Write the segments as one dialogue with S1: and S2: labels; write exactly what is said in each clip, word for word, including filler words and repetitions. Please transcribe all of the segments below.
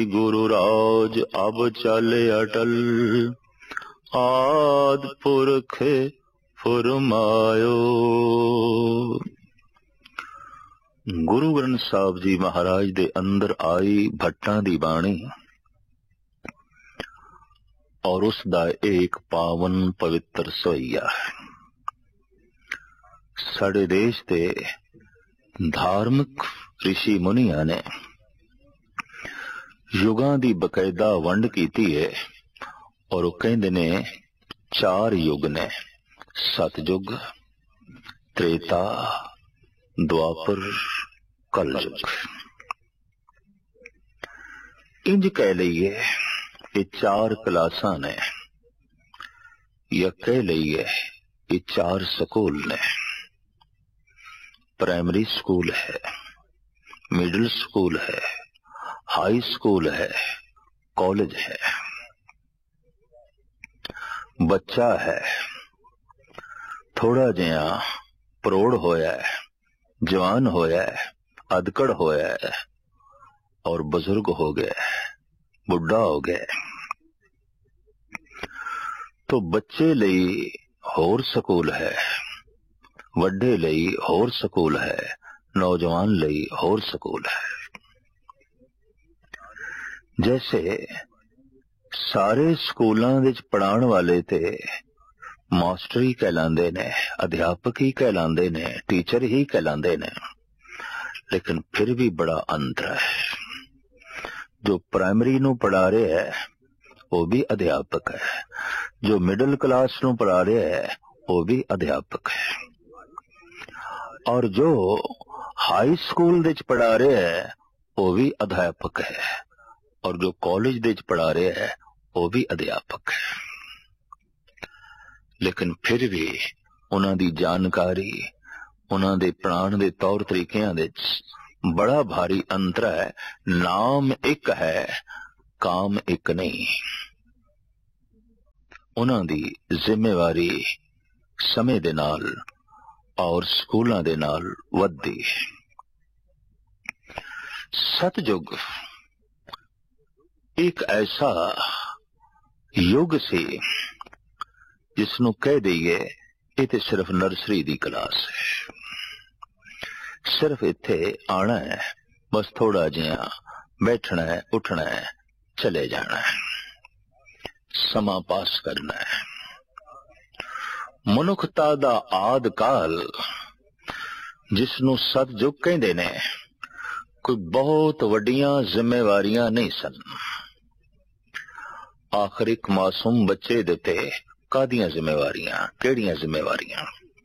S1: गुरु राज अब चले अटल, आद पुरख फुरमायो। गुरु ग्रंथ साहब जी महाराज दे अंदर आई भट्टां दी बाणी और उसदा एक पावन पवित्र सवैया है। साडे देश दे धार्मिक ऋषि मुनिया ने युगां दी बकायदा वंड कीती है और वो कहंदे ने चार युग ने, सतयुग, त्रेता, द्वापर, कलयुग। इंज कह लीए ये चार क्लासां ने, या कह लीए ये चार स्कूल ने। प्राइमरी स्कूल है, मिडिल स्कूल है, हाई स्कूल है, कॉलेज है। बच्चा है, थोड़ा जिहा परोड़ होया है, जवान होया है, अधकड़ होया है और बुजुर्ग हो गया, बुढ़ा हो गया। तो बच्चे लई होर स्कूल है, वड्डे लई होर स्कूल है, नौजवान लई होर स्कूल है। जैसे सारे स्कूलों विच पढ़ाने वाले ते मास्टर ही कहलांदे ने, अध्यापक ही कहलांदे ने, टीचर ही कहलांदे ने, लेकिन फिर भी बड़ा अंतर है। जो प्राइमरी नू पढ़ा रहे है वो भी अध्यापक है, जो मिडिल क्लास नू पढ़ा रहे है वो भी अध्यापक है, और जो हाई स्कूल विच पढ़ा रहे है वो भी अध्यापक है, और जो कॉलेज विच पढ़ा रहे है वो भी अध्यापक है। लेकिन फिर भी उन्हां दी जानकारी, उन्हां दे पढ़ाने दे तौर तरीकिਆਂ विच बड़ा भारी अंतर है। नाम एक है, काम एक नहीं। उन्हां दी जिम्मेवारी समय दे नाल और स्कूलों दे नाल वधदी है। सतयुग एक ऐसा युग सी जिसनों कह दईए ये तो सिर्फ नर्सरी दी क्लास है। सिर्फ इत्थे आना है, बस थोड़ा जिहा बैठना है, उठना है, चले जाना है, समा पास करना है। मनुखता दा आद काल जिसनों सतयुग कहंदे ने, कोई बहुत वड्डियां जिम्मेवारियां नहीं सन। आखिर एक मासूम बच्चे दे ते कादियां जिम्मेवारियां, केड़ियां जिम्मेवारियां?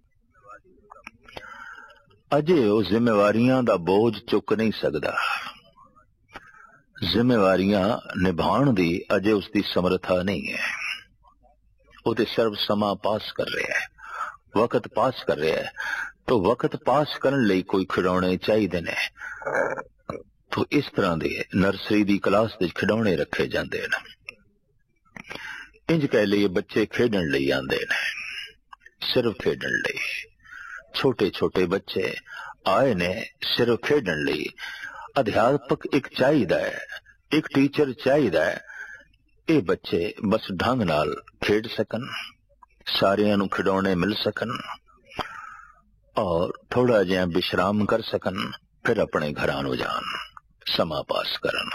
S1: अजे वो जिम्मेवारियां दा बोझ चुक नहीं सकदा। जिम्मेवारियां निभाण दी अजे उसकी समर्था नहीं है। वो तो सिर्फ समा पास कर रहा है, वक्त पास कर रहा है। तो वक्त पास करने लई कोई खिडौने चाहिए ने, तो इस तरह दे नर्सरी दी क्लास दे खिडौने रखे जाते हैं। इंज कह लिए बच्चे खेडण लई आंदे ने, सिर्फ खेडण लई। छोटे छोटे बच्चे आए ने सिर्फ खेडण लई। अध्यापक एक चाहिदा है, एक टीचर चाहिदा है, ये बच्चे बस ढंग नाल खेड सकन, सारियां नू खिडौने मिल सकन और थोड़ा जिहा विश्राम कर सकन, फिर अपने घरां नू जान, समा पास करन।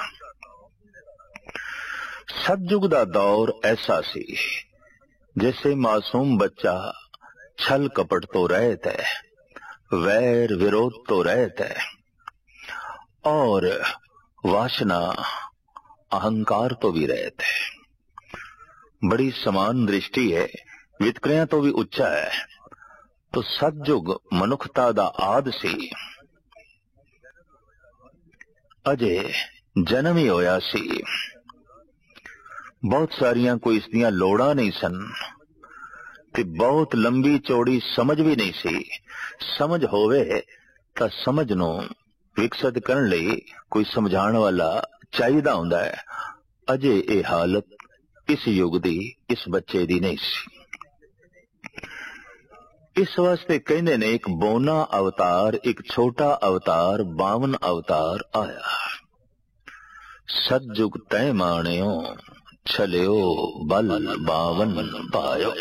S1: सतयुग दा दौर ऐसा सी जैसे मासूम बच्चा छल कपट तो रहत है, वैर विरोध तो रहत है, और वासना अहंकार तो भी रहत है। बड़ी समान दृष्टि है, वितकरियां तो भी उच्चा है। तो सतयुग मनुखता दा आद सी, अजे जन्म ही होया सी। बहुत सारियां कोई इसदियां लोड़ां नहीं सन, ते बहुत लंबी चौड़ी समझ भी नहीं सी। समझ होवे तां समझ नू विकसित करन लई कोई समझाण वाला चाहिदा हुंदा है। अजे ये हालत इस युग दी, इस बच्चे दी नहीं सी। इस वास्ते कहंदे ने एक बोना अवतार, एक छोटा अवतार, बावन अवतार आया। सतजुग तै माणियो छलियो बल बावन पायो।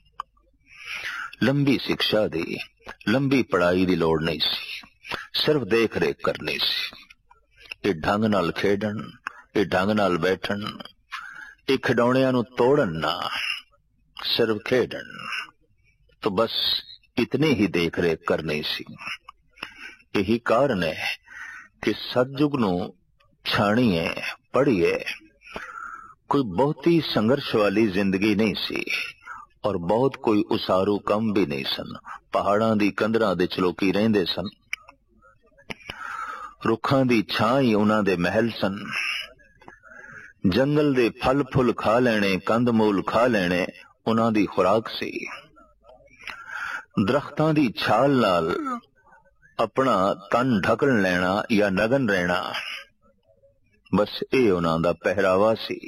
S1: लंबी शिक्षा दी लंबी पढ़ाई दी लोड़ नहीं सी, सिर्फ देख रेख करनी सी। ये ढंग नाल खेडन, ये ढंग नाल बैठन, ये खिडौणियां नूं तोड़न ना, सिर्फ खेडन। तो बस इतनी ही देख रेख करनी सी। यही कारण है कि सतजुग नूं छाणीए पढ़िए। कोई बहुती संघर्ष वाली जिंदगी नहीं सी और बहुत कोई उसारू कम भी नहीं सन। पहाड़ां दी कंधरां दे चलोकी रहिंदे सन, रुखां दी छां ही उन्हां दे महल सन। जंगल दे फल फुल खा लेने, कंद मूल खा लेने उन्हां दी खुराक सी। दरख्तां दी छाल नाल अपना तन ढकण लेना या नगन रहना, बस ये उन्हां दा पहरावा सी।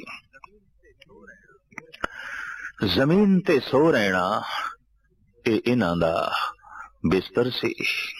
S1: जमीन ते सो रहना ये इन्हां दा बिस्तर सी।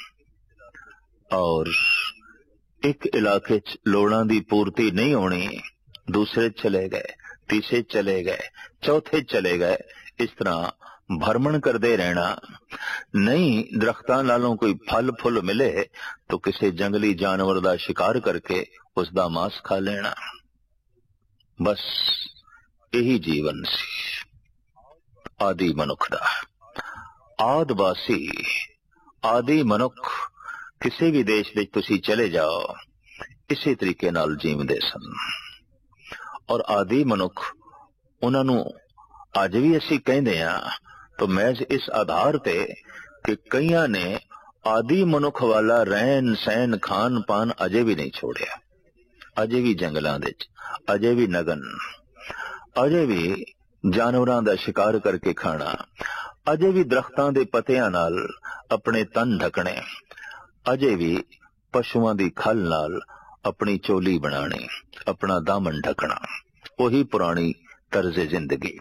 S1: और एक इलाके च लोड़ां दी पूर्ति नहीं होनी, दूसरे चले गए, तीसरे चले गए, चौथे चले गए, इस तरह भ्रमण करते रहना। नहीं दरख्तां नालों कोई फल फुल मिले तो किसी जंगली जानवर दा शिकार करके उसदा मांस खा लेना, बस यही जीवन सी आदि मनुख दा। आदवासी आदि मनुख किसी भी देश विच तुसी चले जाओ इसी तरीके नाल जीवदे सन। और आदि मनुख उन्हां नूं अज भी असी कहंदे आ तो महज इस आधार ते कि कईयां ने आदि मनुख वाला रहन सहन खान पान अजे भी नहीं छोड़िया। अजे भी जंगलां दे विच, अजे भी नगन, अजे भी जानवरां दा शिकार करके खाना, अजे भी दरख्तां दे पत्तियां नाल अपने तन ढकने, अजे भी पशुआं दी खल नाल अपनी चोली बनानी, अपना दामन ढकना। वही पुरानी तर्जे जिंदगी।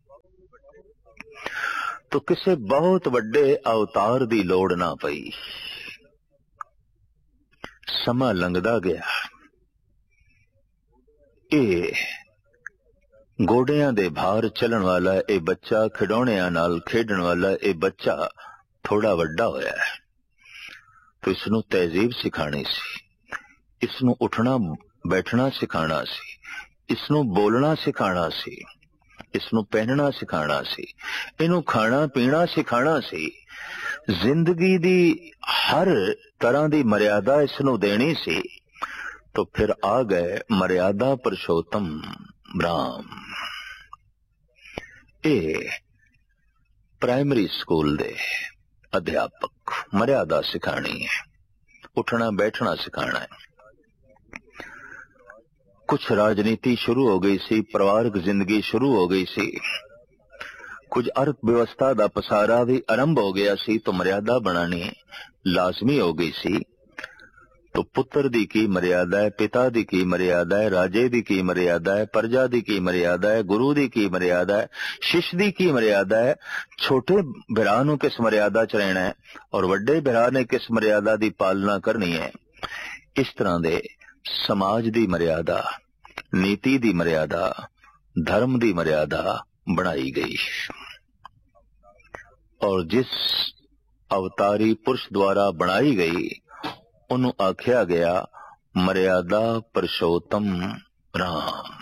S1: तो किसे बहुत वड्डे अवतार दी लोड़ ना पई। समा लंघदा गया। ए गोडियां दे भार चलन वाला ए बच्चा, खिडौणियां नाल खेडण वाला ए बच्चा थोड़ा वड्डा होया है। तो इसनू तहजीब सिखानी सी, इसनू उठना बैठना सिखाना सी, इसनू बोलना सिखाना सी, इसनू पहनना सिखाना सी, इनू खाना पीना सिखाना सी। जिंदगी दी हर तरह दी मर्यादा इसनू देनी सी। तो फिर आ गए मर्यादा पुरुषोत्तम राम। ए प्राइमरी स्कूल दे अध्यापक मर्यादा सिखानी है, उठना बैठना सिखाना है। कुछ राजनीति शुरू हो गई सी, परिवारक जिंदगी शुरू हो गई सी, कुछ अर्थव्यवस्था दा पसारा भी आरंभ हो गया सी, तो मर्यादा बनानी लाजमी हो गई सी। तो पुत्र दी की मर्यादा है, पिता दी की मर्यादा है, राजे दी की मर्यादा है, प्रजा दी की मर्यादा है, गुरु दी की मर्यादा है, शिष्य दी की मर्यादा है। छोटे भरा नूं किस मर्यादा च रहना है और वड्डे भरा ने किस मर्यादा दी पालना करनी है। इस तरह दे समाज दी मर्यादा, नीति दी मर्यादा, धर्म दी मर्यादा बनाई गई। और जिस अवतारी पुरुष द्वारा बनाई गई उन्हों आख्या गया मर्यादा पुरुषोत्तम राम।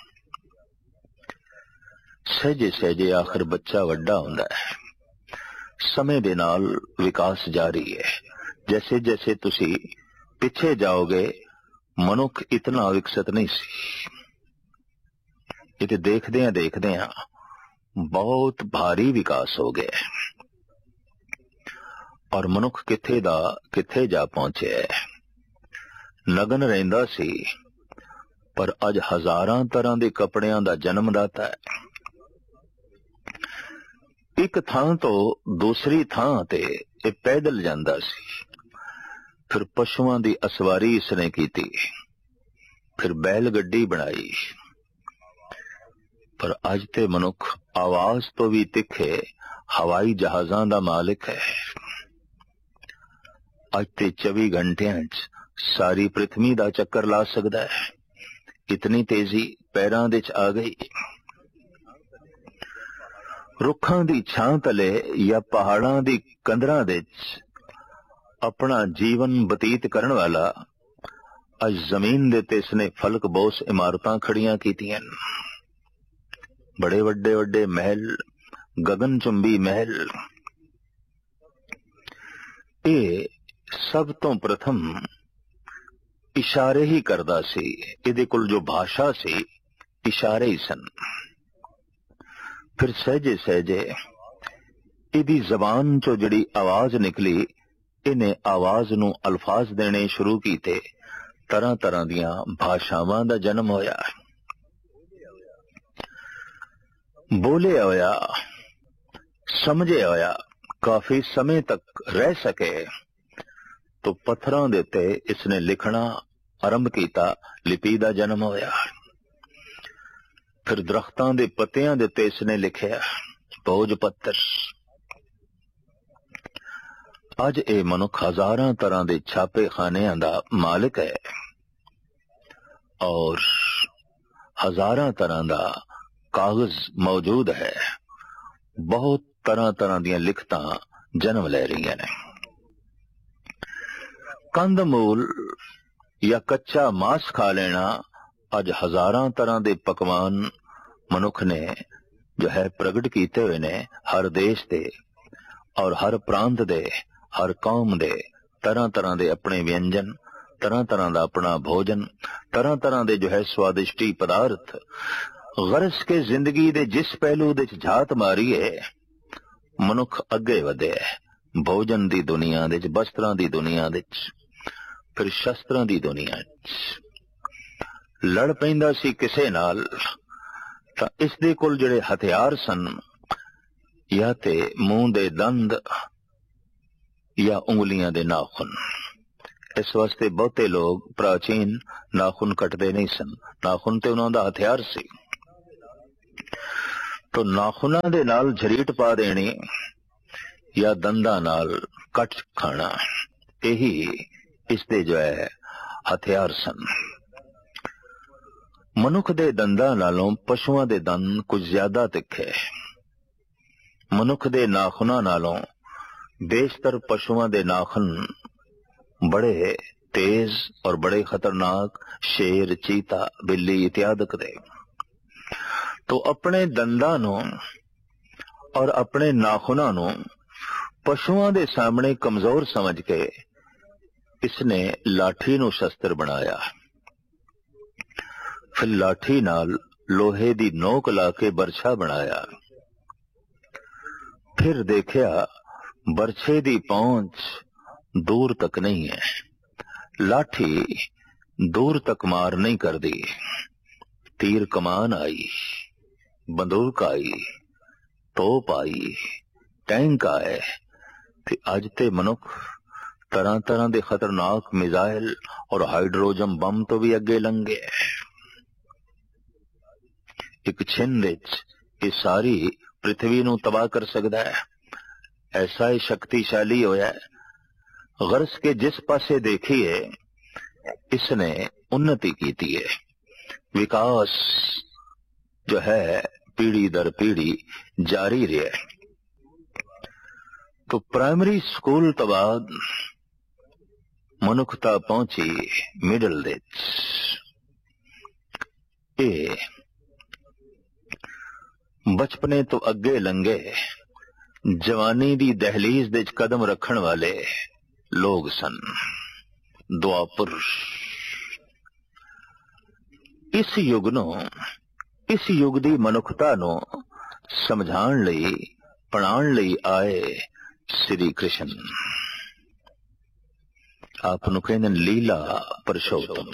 S1: सहजे सहजे आखिर बच्चा वड्डा हुंदा है। समय दे नाल विकास जारी है। जैसे जैसे तुसी पिछे जाओगे मनुख इतना विकसित नहीं सी। ये देखदे देखदे बहुत भारी विकास हो गया और मनुख किथे दा किथे जा पहुंचे। नगन रहिंदा सी पर अज हजारां तरह दे कपड़ियां दा जन्मदाता है। एक थां तो दूसरी थां ते ये पैदल जांदा सी। फिर पशुआं दी असवारी इसने कीती, फिर बैल गड्डी बनाई। पर अज ते मनुख आवाज तो भी तिखे हवाई जहाजां दा मालिक है। अज ते चौबी घंटियां च सारी पृथ्वी दा चक्कर ला सकदा है। इतनी तेजी पैरां दे च आ गई। रुखां दी छां तले या पहाड़ां दी कंदरां दे च अपना जीवन बतीत करन वाला अज जमीन दे ते इसने फलक बोस इमारतां खड़ियां कीतियां। बड़े वड्डे वड्डे महल, गगन चुंबी महल। ये सब तो प्रथम इशारे ही करदा सी। इहदे कोल जो भाषा सी इशारे ही सन। फिर सहजे सहजे इहदी जबान चो जिहड़ी आवाज निकली, इन्हें आवाज नूं अल्फाज देने शुरू कीते। तरह तरह दियां भाषावां दा जन्म होया। बोले होया, समझे होया, काफी समय तक रह सके तो पत्थरां दे उत्ते इसने लिखना आरंभ कीता। लिपि दा जन्म होया। फिर दरख्तां दे पत्तियां दे उत्ते इसने लिखिया, भोज पत्तर। अज ए मनुख हजारां तरह दे छापे खानियां दा मालिक है और हजारां तरह दा कागज मौजूद है। बहुत तरह तरह दियां लिखतां जन्म ले रही ने। कंद मूल या कच्चा मांस खा लेना अज हजारां तरह दे पकवान मनुख ने जो है प्रगट कीते हुए ने। हर देश दे और हर प्रांत दे, हर कौम दे तरह तरह दे अपने व्यंजन, तरह तरह दा अपना भोजन, तरह तरह दे जो है स्वादिष्टी पदार्थ। गरज के जिंदगी दे जिस पहलू दे झात मारी है, मनुख अगे वधे। भोजन दी दुनिया दे, वस्त्रां दी दुनिया दे, फिर शस्त्रां दी दुनिया च लड़ पैंदा सी किसे नाल तां इस दे कोल जिहड़े हथियार सन, या ते मूंह दे दंद या उंगलियां दे नाखून। इस वास्ते बहुते लोग प्राचीन नाखून कटदे नहीं सन। नाखून ते उन्हां दा हथियार सी। तो नाखूनां दे नाल झरीट पा देनी या दंदां नाल कट खाना, यही इसदे जो है हथियार सन। मनुख दे दंदां नालों पशुआं दे दंद कुछ ज्यादा तिखे। मनुख दे नाखूनां नालों बेशतर पशुआं दे नाखून बड़े तेज और बड़े खतरनाक, शेर, चीता, बिल्ली इत्यादि दे। तो अपने दंदां नूं और अपने नाखूनां नूं पशुआं दे सामने कमजोर समझ के इसने लाठी नूं शस्त्र बनाया। फिर लाठी नाल लोहे दी नोक लाके बरछा बनाया। फिर देखिया बरछे दी पहुंच दूर तक नहीं है। लाठी दूर तक मार नहीं कर दी। तीर कमान आई, बंदूक आई, तोप आई, टैंक आए। ते अज ते मनुख तरह तरह दे खतरनाक मिसाइल और हाइड्रोजन बम तो भी अगे लंघे। एक छिन विच ये सारी पृथ्वी नूं तबाह कर सकदा है। ऐसा ही शक्तिशाली होया है। गरज के जिस पासे देखिए इसने उन्नति की है। विकास जो है पीढ़ी दर पीढ़ी जारी रहे। तो प्राइमरी स्कूल तो बाद मनुखता पहुंची मिडल दे। ए बचपने तो अगे लंघे जवानी दी दहलीज दे कदम रखण वाले लोग सन। द्वापर इस युग नो इस युग दी मनुखता नो समझाण लई पढ़ाण लई आए श्री कृष्ण। आप नु कहंदे लीला पुरुषोत्तम।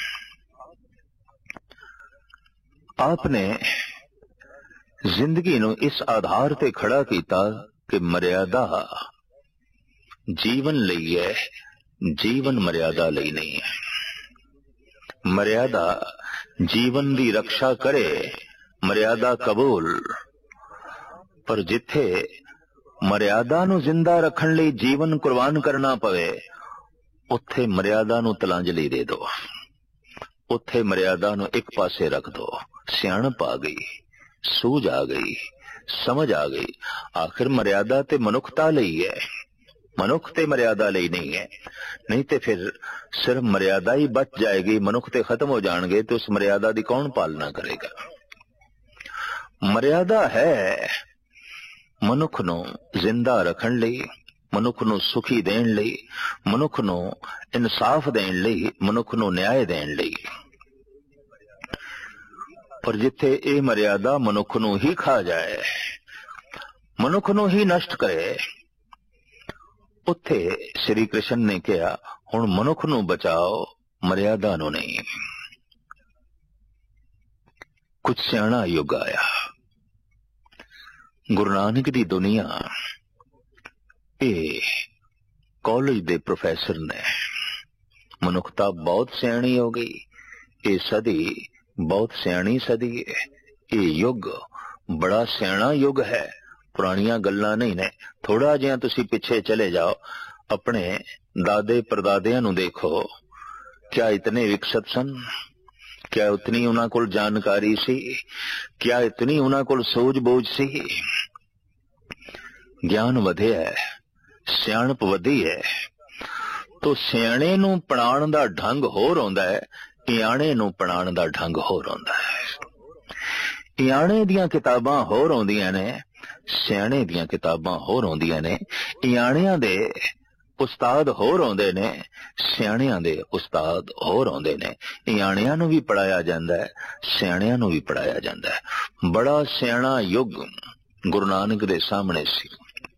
S1: आपने जिंदगी नु इस आधार ते खड़ा कीता कि मर्यादा जीवन लई है, जीवन मर्यादा लई नहीं है। मर्यादा जीवन दी रक्षा करे, मर्यादा कबूल। पर जिथे मर्यादा नु जिंदा रखण लई जीवन कुर्बान करना पवे, उत्थे मर्यादा नु तलांजलि दे दो। ਉੱਥੇ ਮਰਿਆਦਾ ਨੂੰ ਇੱਕ ਪਾਸੇ ਰੱਖ ਦੋ। ਸਿਆਣਪ ਆ ਗਈ, ਸੂਝ ਆ ਗਈ, ਸਮਝ ਆ ਗਈ। ਆਖਿਰ ਮਰਿਆਦਾ ਤੇ ਮਨੁੱਖਤਾ ਲਈ ਹੈ, ਮਨੁੱਖ ਤੇ ਮਰਿਆਦਾ ਲਈ ਨਹੀਂ ਹੈ। ਨਹੀਂ ਤੇ ਫਿਰ ਸਿਰਫ ਮਰਿਆਦਾ ਹੀ ਬਚ ਜਾਏਗੀ, ਮਨੁੱਖ ਤੇ ਖਤਮ ਹੋ ਜਾਣਗੇ, ਤੇ ਉਸ ਮਰਿਆਦਾ ਦੀ ਕੌਣ ਪਾਲਣਾ ਕਰੇਗਾ? ਮਰਿਆਦਾ ਹੈ ਮਨੁੱਖ ਨੂੰ ਜ਼ਿੰਦਾ ਰੱਖਣ ਲਈ, ਮਨੁੱਖ ਨੂੰ ਸੁਖੀ ਦੇਣ ਲਈ, ਮਨੁੱਖ ਨੂੰ ਇਨਸਾਫ ਦੇਣ ਲਈ, ਮਨੁੱਖ ਨੂੰ ਨਿਆਂ ਦੇਣ ਲਈ। ਪਰ ਜਿੱਥੇ ਇਹ ਮਰਿਆਦਾ ਮਨੁੱਖ ਨੂੰ ਹੀ ਖਾ ਜਾਏ, ਮਨੁੱਖ ਨੂੰ ਹੀ ਨਸ਼ਟ ਕਰੇ, ਉੱਥੇ ਸ਼੍ਰੀ ਕ੍ਰਿਸ਼ਨ ਨੇ ਕਿਹਾ ਹੁਣ ਮਨੁੱਖ ਨੂੰ ਬਚਾਓ, ਮਰਿਆਦਾ ਨੂੰ ਨਹੀਂ। ਕੁਝ ਸਿਆਣਾ ਯੁੱਗ ਆਇਆ। ਗੁਰੂ ਨਾਨਕ ਦੀ ਦੁਨੀਆ ਇਹ ਕਾਲਜ ਦੇ ਪ੍ਰੋਫੈਸਰ ਨੇ, ਮਨੁੱਖਤਾ ਬਹੁਤ ਸਿਆਣੀ ਹੋ ਗਈ। ਇਹ ਸਦੀ ਬਹੁਤ ਸਿਆਣੀ ਸਦੀ ਹੈ। ਇਹ ਯੁੱਗ ਬੜਾ ਸਿਆਣਾ ਯੁੱਗ ਹੈ। ਪੁਰਾਣੀਆਂ ਗੱਲਾਂ ਨਹੀਂ ਨੇ। ਥੋੜਾ ਜਿਹਾ ਤੁਸੀਂ ਪਿੱਛੇ ਚਲੇ ਜਾਓ, ਆਪਣੇ ਦਾਦੇ ਪਰਦਾਦਿਆਂ ਨੂੰ ਦੇਖੋ, ਕਿਆ ਇਤਨੇ ਵਿਕਸਿਤ ਸਨ? ਕਿਆ ਉਤਨੀ ਉਹਨਾਂ ਕੋਲ ਜਾਣਕਾਰੀ ਸੀ? ਕਿਆ ਇਤਨੀ ਉਹਨਾਂ ਕੋਲ ਸੂਝ ਬੂਝ ਸੀ? ਗਿਆਨ ਵਧਿਆ ਹੈ, ਸਿਆਣਪ ਵਧੀ ਹੈ। ਤੋ ਸਿਆਣੇ ਨੂੰ ਪੜਾਉਣ ਦਾ ਢੰਗ ਹੋਰ ਆਉਂਦਾ ਹੈ, ਇਆਣੇ ਨੂੰ ਪੜਾਉਣ ਦਾ ਢੰਗ ਹੋਰ ਆਉਂਦਾ ਹੈ। ਇਆਣੇ ਦੀਆਂ ਕਿਤਾਬਾਂ ਹੋਰ ਆਉਂਦੀਆਂ ਨੇ, ਸਿਆਣੇ ਦੀਆਂ ਕਿਤਾਬਾਂ ਹੋਰ ਆਉਂਦੀਆਂ ਨੇ। ਇਆਣਿਆਂ ਦੇ ਉਸਤਾਦ ਹੋਰ ਆਉਂਦੇ ਨੇ, ਸਿਆਣਿਆਂ ਦੇ ਉਸਤਾਦ ਹੋਰ ਆਉਂਦੇ ਨੇ। ਇਆਣਿਆਂ ਨੂੰ ਵੀ ਪੜਾਇਆ ਜਾਂਦਾ ਹੈ, ਸਿਆਣਿਆਂ ਨੂੰ ਵੀ ਪੜਾਇਆ ਜਾਂਦਾ ਹੈ। ਬੜਾ ਸਿਆਣਾ ਯੁੱਗ ਗੁਰੂ ਨਾਨਕ ਦੇ ਸਾਹਮਣੇ ਸੀ।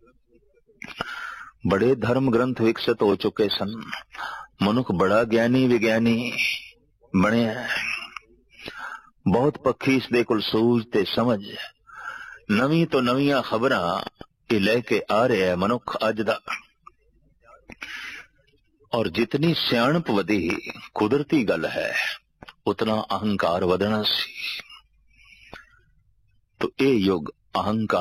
S1: ਬੜੇ ਧਰਮ ਗ੍ਰੰਥ ਵਿਕਸਿਤ ਹੋ ਚੁੱਕੇ ਸਨ। ਮਨੁੱਖ ਬੜਾ ਗਿਆਨੀ ਵਿਗਿਆਨੀ ਬਣਿਆ। ਬਹੁਤ ਪੱਖੀ ਇਸ ਦੇ ਕੋਲ ਸੂਝ ਤੇ ਸਮਝ, ਨਵੀਂ ਤੋਂ ਨਵੀਆਂ ਖਬਰਾਂ ਇਹ ਲੈ ਕੇ ਆ ਰਿਹਾ ਹੈ ਮਨੁੱਖ ਅੱਜ ਦਾ। ਔਰ ਜਿਤਨੀ ਸਿਆਣਪ ਵਧੀ, ਕੁਦਰਤੀ ਗੱਲ ਹੈ, ਉਤਨਾ ਅਹੰਕਾਰ ਵਧਣਾ ਸੀ। तो ये युग अहंकार